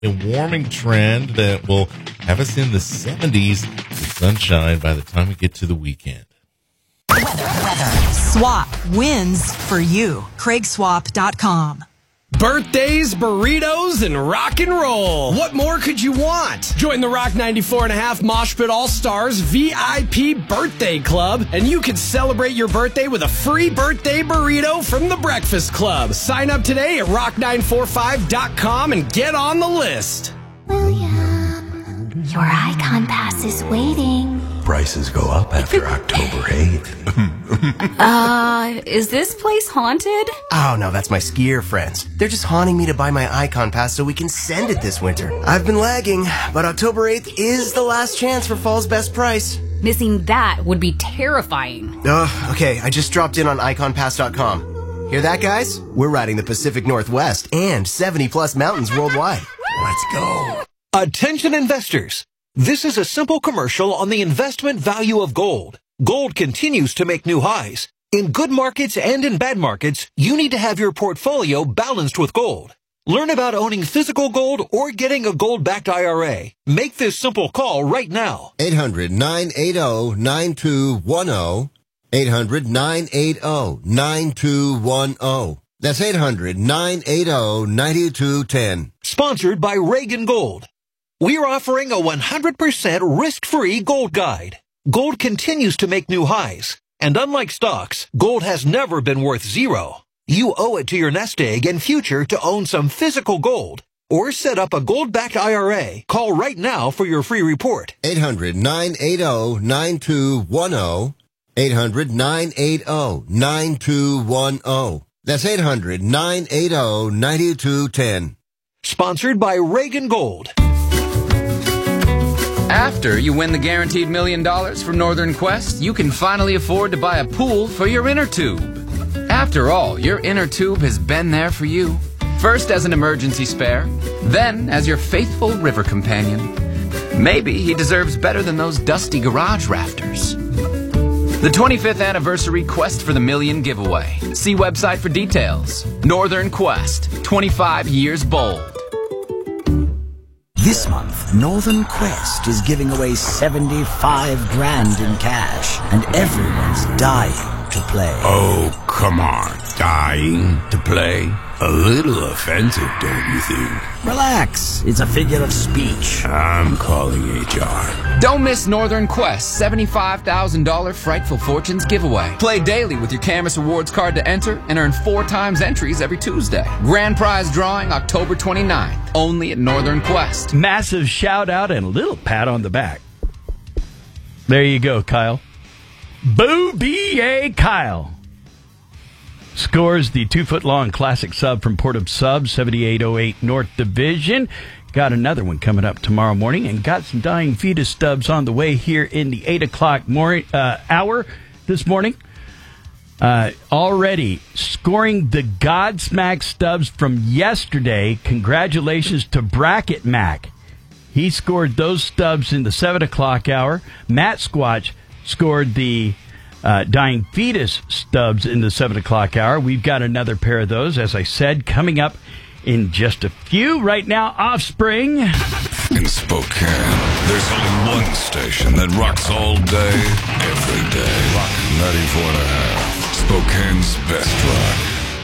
a warming trend that will have us in the 70s with sunshine by the time we get to the weekend. Weather. Swap wins for you. CraigSwap.com. Birthdays, burritos, and rock and roll. What more could you want? Join the Rock 94.5 Mosh Pit All-Stars VIP Birthday Club, and you can celebrate your birthday with a free birthday burrito from the Breakfast Club. Sign up today at rock945.com and get on the list. William, your Icon Pass is waiting. Prices go up after October 8th. Is this place haunted? Oh, no, that's my skier friends. They're just haunting me to buy my Icon Pass so we can send it this winter. I've been lagging, but October 8th is the last chance for fall's best price. Missing that would be terrifying. Okay, I just dropped in on iconpass.com. Hear that, guys? We're riding the Pacific Northwest and 70-plus mountains worldwide. Let's go. Attention investors. This is a simple commercial on the investment value of gold. Gold continues to make new highs. In good markets and in bad markets, you need to have your portfolio balanced with gold. Learn about owning physical gold or getting a gold-backed IRA. Make this simple call right now. 800-980-9210. 800-980-9210. That's 800-980-9210. Sponsored by Reagan Gold. We're offering a 100% risk-free gold guide. Gold continues to make new highs. And unlike stocks, gold has never been worth zero. You owe it to your nest egg and future to own some physical gold. Or set up a gold-backed IRA. Call right now for your free report. 800-980-9210. 800-980-9210. That's 800-980-9210. Sponsored by Reagan Gold. After you win the guaranteed $1 million from Northern Quest, you can finally afford to buy a pool for your inner tube. After all, your inner tube has been there for you. First as an emergency spare, then as your faithful river companion. Maybe he deserves better than those dusty garage rafters. The 25th anniversary Quest for the Million giveaway. See website for details. Northern Quest, 25 years bold. This month, Northern Quest is giving away 75 grand in cash, and everyone's dying to play. Oh, come on. Dying to play? A little offensive, don't you think? Relax. It's a figure of speech. I'm calling HR. Don't miss Northern Quest $75,000 Frightful Fortunes giveaway. Play daily with your Camus Rewards card to enter and earn 4 times entries every Tuesday. Grand prize drawing October 29th, only at Northern Quest. Massive shout out and a little pat on the back. There you go, Kyle. Boo B.A. Kyle scores the 2-foot-long classic sub from Port of Subs, 7808 North Division. Got another one coming up tomorrow morning, and got some Dying Fetus stubs on the way here in the 8 o'clock hour this morning. Already scoring the Godsmack stubs from yesterday. Congratulations to Bracket Mac. He scored those stubs in the 7 o'clock hour. Matt Squatch scored the Dying Fetus stubs in the 7 o'clock hour. We've got another pair of those, as I said, coming up in just a few. Right now, Offspring. In Spokane, there's only one station that rocks all day, every day. Rock 94.5. Spokane's best rock.